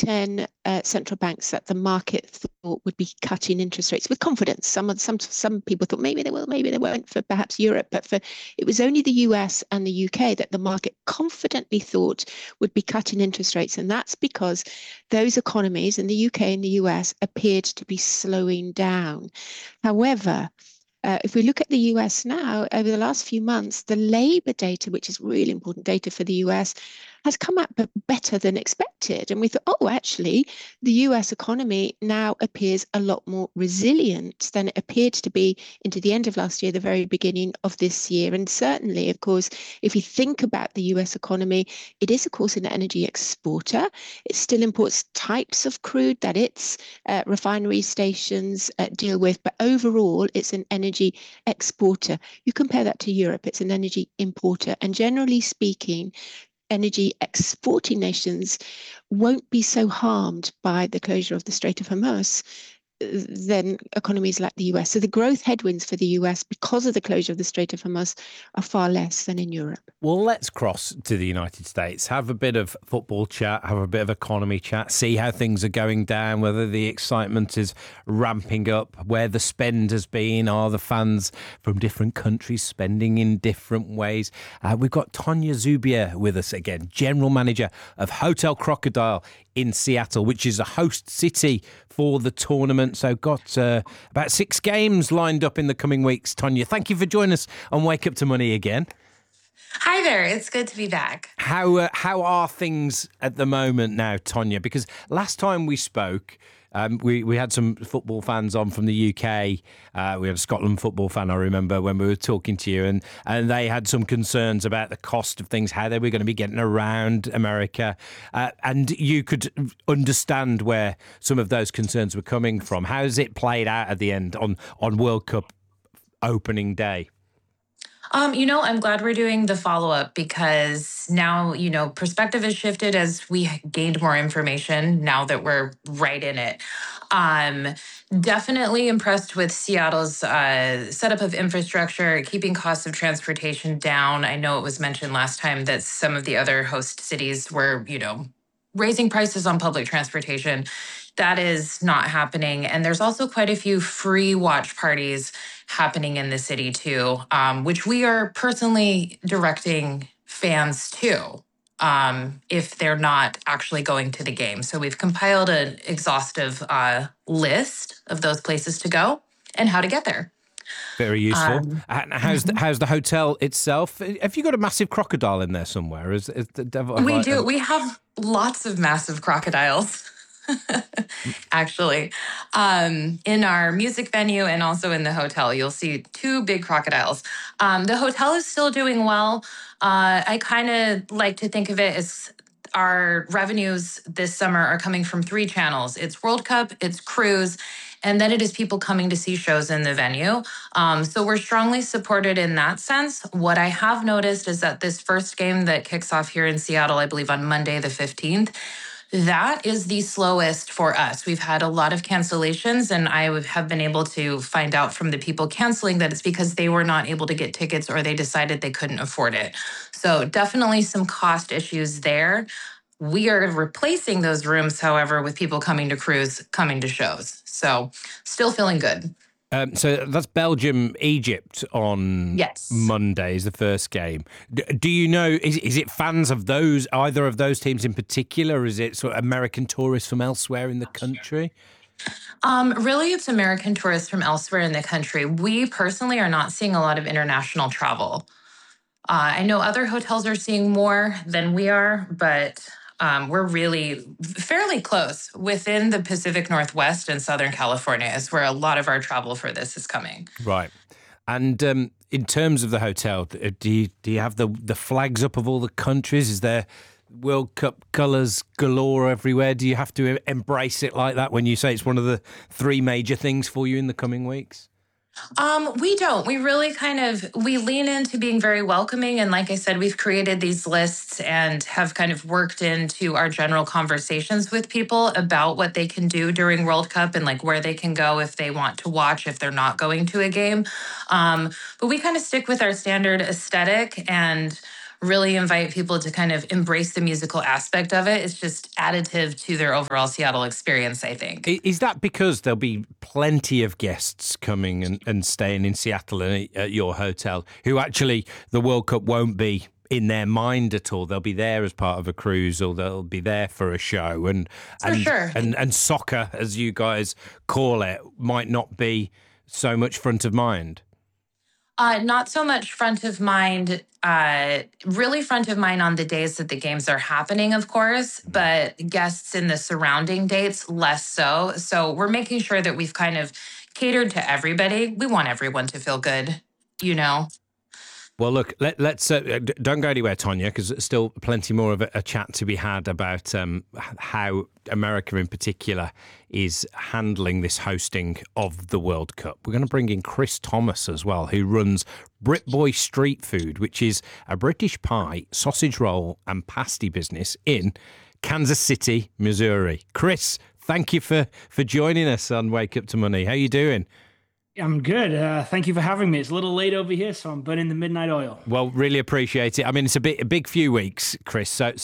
10 central banks that the market thought would be cutting interest rates with confidence. Some people thought maybe they will, maybe they won't for perhaps Europe, but for it was only the US and the UK that the market confidently thought would be cutting interest rates, and that's because those economies in the UK and the US appeared to be slowing down. However, if we look at the US now, over the last few months, the labor data, which is really important data for the US, has come out better than expected. And we thought, oh, actually, the US economy now appears a lot more resilient than it appeared to be into the end of last year, the very beginning of this year. And certainly, of course, if we think about the US economy, it is, of course, an energy exporter. It still imports types of crude that its refinery stations deal with. But overall, it's an energy exporter. You compare that to Europe, it's an energy importer. And generally speaking, energy exporting nations won't be so harmed by the closure of the Strait of Hormuz than economies like the US. So the growth headwinds for the US because of the closure of the Strait of Hormuz are far less than in Europe. Well, let's cross to the United States, have a bit of football chat, have a bit of economy chat, see how things are going down, whether the excitement is ramping up, where the spend has been, are the fans from different countries spending in different ways. We've got Tonya Zubia with us again, General Manager of Hotel Crocodile in Seattle, which is a host city for the tournament. So got about 6 games lined up in the coming weeks. Tonya, thank you for joining us on Wake Up to Money again. Hi there. It's good to be back. How are things at the moment now, Tonya? Because last time we spoke, we had some football fans on from the UK. We had a Scotland football fan, I remember, when we were talking to you, and they had some concerns about the cost of things, how they were going to be getting around America. And you could understand where some of those concerns were coming from. How's it played out at the end on World Cup opening day? I'm glad we're doing the follow-up because now, perspective has shifted as we gained more information now that we're right in it. Definitely impressed with Seattle's setup of infrastructure, keeping costs of transportation down. I know it was mentioned last time that some of the other host cities were, raising prices on public transportation. That is not happening. And there's also quite a few free watch parties happening in the city too, which we are personally directing fans to if they're not actually going to the game. So we've compiled an exhaustive list of those places to go and how to get there. Very useful. How's the hotel itself? Have you got a massive crocodile in there somewhere? Is the devil? We do. We have lots of massive crocodiles. Actually, in our music venue and also in the hotel, you'll see 2 big crocodiles. The hotel is still doing well. I kind of like to think of it as our revenues this summer are coming from 3 channels. It's World Cup, it's cruise, and then it is people coming to see shows in the venue. So we're strongly supported in that sense. What I have noticed is that this first game that kicks off here in Seattle, I believe on Monday the 15th, that is the slowest for us. We've had a lot of cancellations, and I have been able to find out from the people canceling that it's because they were not able to get tickets or they decided they couldn't afford it. So definitely some cost issues there. We are replacing those rooms, however, with people coming to cruise, coming to shows. So still feeling good. So that's Belgium, Egypt on Monday is the first game. Do you know, is it fans of either of those teams in particular, or is it sort of American tourists from elsewhere in the country? Really, it's American tourists from elsewhere in the country. We personally are not seeing a lot of international travel. I know other hotels are seeing more than we are, but we're really fairly close within the Pacific Northwest and Southern California is where a lot of our travel for this is coming. Right. And in terms of the hotel, do you have the flags up of all the countries? Is there World Cup colours galore everywhere? Do you have to embrace it like that when you say it's one of the 3 major things for you in the coming weeks? We don't. We really we lean into being very welcoming. And like I said, we've created these lists and have kind of worked into our general conversations with people about what they can do during World Cup and like where they can go if they want to watch, if they're not going to a game. But we kind of stick with our standard aesthetic and really invite people to kind of embrace the musical aspect of it. It's just additive to their overall Seattle experience, I think. Is that because there'll be plenty of guests coming and staying in Seattle and at your hotel who actually the World Cup won't be in their mind at all? They'll be there as part of a cruise, or they'll be there for a show, and sure. and soccer, as you guys call it, might not be so much front of mind. Not so much front of mind, really front of mind on the days that the games are happening, of course, but guests in the surrounding dates, less so. So we're making sure that we've kind of catered to everybody. We want everyone to feel good, you know? Well, look, let's don't go anywhere, Tonya, because there's still plenty more of a chat to be had about how America in particular is handling this hosting of the World Cup. We're going to bring in Chris Thomas as well, who runs Britboy Street Food, which is a British pie, sausage roll and pasty business in Kansas City, Missouri. Chris, thank you for joining us on Wake Up to Money. How you doing? I'm good. Thank you for having me. It's a little late over here, so I'm burning the midnight oil. Well, really appreciate it. I mean, it's a big few weeks, Chris. So